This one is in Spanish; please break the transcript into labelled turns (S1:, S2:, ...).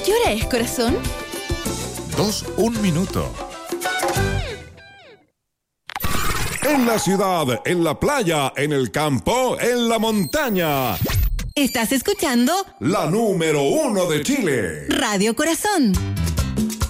S1: ¿Qué hora es, corazón?
S2: 1 minuto.
S3: En la ciudad, en la playa, en el campo, en la montaña.
S4: Estás escuchando
S3: La número 1 de Chile.
S4: Radio Corazón.